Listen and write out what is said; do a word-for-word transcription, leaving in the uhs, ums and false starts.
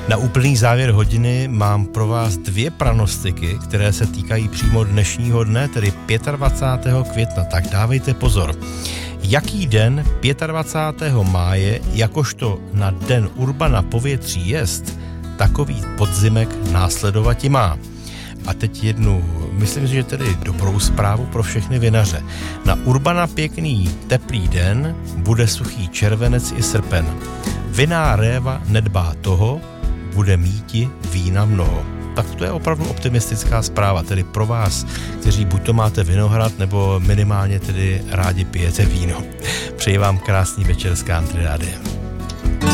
Na úplný závěr hodiny mám pro vás dvě pranostiky, které se týkají přímo dnešního dne, tedy dvacátého pátého května. Tak dávejte pozor. Jaký den dvacátého pátého máje, jakožto na den Urbana povětří jest, takový podzimek následovati má. A teď jednu, myslím si, že tedy dobrou zprávu pro všechny vinaře. Na Urbana pěkný teplý den bude suchý červenec i srpen. Vinná réva nedbá toho, bude míti vína mnoho. Tak to je opravdu optimistická zpráva, tedy pro vás, kteří buď to máte vinohrad, nebo minimálně tedy rádi pijete víno. Přeji vám krásný večer z Country Rádia.